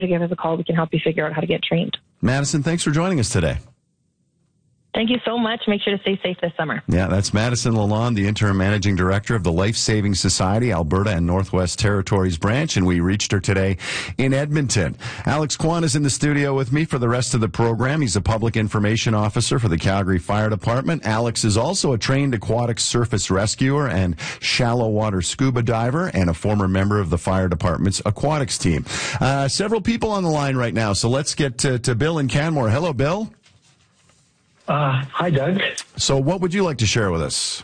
give us a call. We can help you figure out how to get trained. Madison, thanks for joining us today. Thank you so much. Make sure to stay safe this summer. Yeah, that's Madison Lalonde, the interim managing director of the Life Saving Society, Alberta and Northwest Territories branch, and we reached her today in Edmonton. Alex Kwan is in the studio with me for the rest of the program. He's a public information officer for the Calgary Fire Department. Alex is also a trained aquatic surface rescuer and shallow water scuba diver and a former member of the fire department's aquatics team. Several people on the line right now, so let's get to Bill in Canmore. Hello, Bill. Hi, Doug. So what would you like to share with us?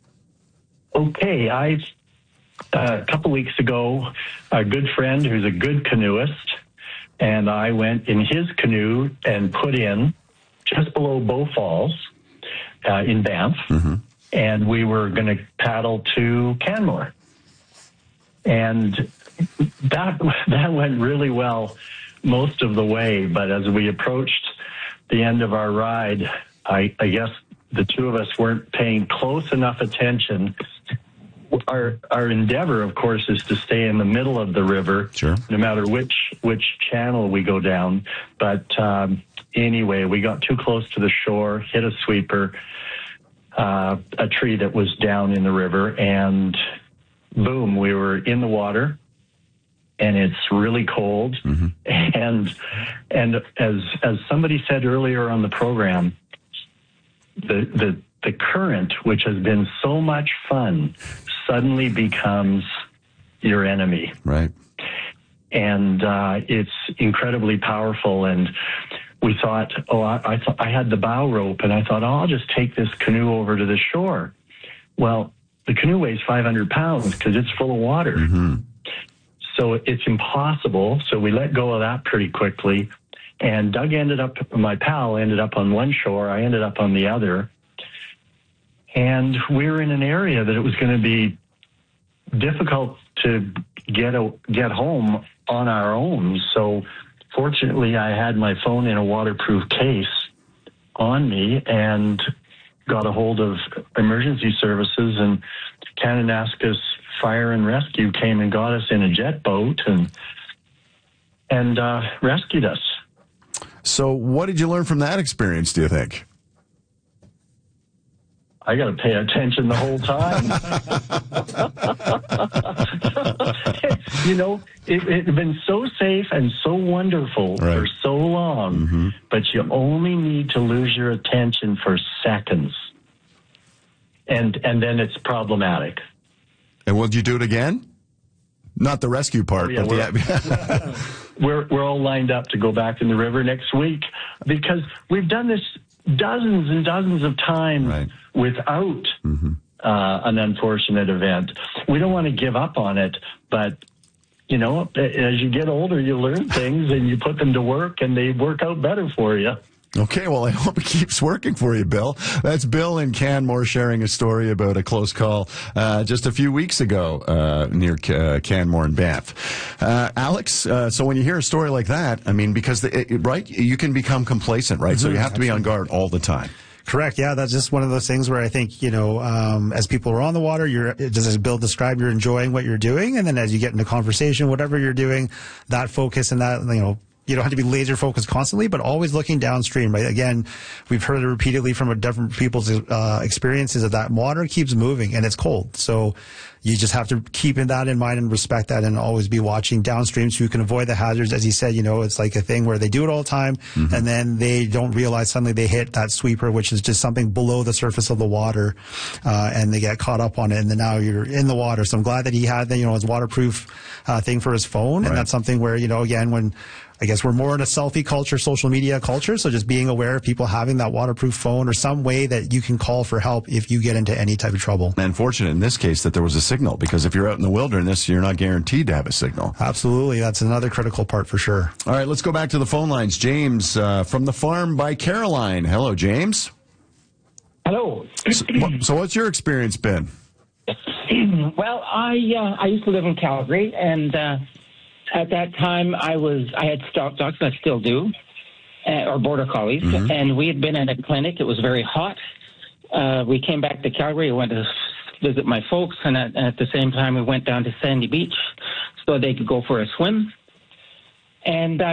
Okay, a couple weeks ago, a good friend who's a good canoeist, and I went in his canoe and put in just below Bow Falls in Banff, and we were going to paddle to Canmore. And that went really well most of the way, but as we approached the end of our ride, I guess the two of us weren't paying close enough attention. Our endeavor, of course, is to stay in the middle of the river, sure, no matter which channel we go down. But anyway, we got too close to the shore, hit a sweeper, a tree that was down in the river, and boom, we were in the water. And it's really cold. And as somebody said earlier on the program, the current, which has been so much fun, suddenly becomes your enemy. Right. And it's incredibly powerful. And we thought, I had the bow rope, and I thought, I'll just take this canoe over to the shore. Well, the canoe weighs 500 pounds because it's full of water. So it's impossible. So we let go of that pretty quickly. And my pal ended up on one shore. I ended up on the other. And we were in an area that it was going to be difficult to get home on our own. So fortunately, I had my phone in a waterproof case on me and got a hold of emergency services, and Kananaskis Fire and Rescue came and got us in a jet boat and rescued us. So what did you learn from that experience, do you think? I got to pay attention the whole time. It's been so safe and so wonderful for so long, but you only need to lose your attention for seconds. And then it's problematic. And will you do it again? Not the rescue part, but we're all lined up to go back in the river next week because we've done this dozens and dozens of times without an unfortunate event. We don't want to give up on it, but as you get older, you learn things and you put them to work, and they work out better for you. Okay, well, I hope it keeps working for you, Bill. That's Bill in Canmore sharing a story about a close call just a few weeks ago near Canmore and Banff. Alex, so when you hear a story like that, I mean, because, you can become complacent, right? So you have to be on guard all the time. Correct. Yeah, that's just one of those things where I think, as people are on the water, just as Bill described, you're enjoying what you're doing. And then as you get into conversation, whatever you're doing, that focus and that, you don't have to be laser focused constantly, but always looking downstream, right? Again, we've heard it repeatedly from different people's experiences that water keeps moving and it's cold. So you just have to keep that in mind and respect that and always be watching downstream so you can avoid the hazards. As you said, it's like a thing where they do it all the time and then they don't realize suddenly they hit that sweeper, which is just something below the surface of the water, and they get caught up on it. And then now you're in the water. So I'm glad that he had his waterproof thing for his phone. Right. And that's something where, again, when I guess we're more in a selfie culture, social media culture, so just being aware of people having that waterproof phone or some way that you can call for help if you get into any type of trouble. And fortunate in this case that there was a signal, because if you're out in the wilderness, you're not guaranteed to have a signal. Absolutely. That's another critical part for sure. All right, let's go back to the phone lines. James from the farm by Caroline. Hello, James. Hello. So what's your experience been? Well, I used to live in Calgary, and at that time I had stock dogs, I still do, or border collies, and we had been at a clinic. It was very hot. We came back to Calgary. I went to visit my folks, and at the same time we went down to Sandy Beach so they could go for a swim. And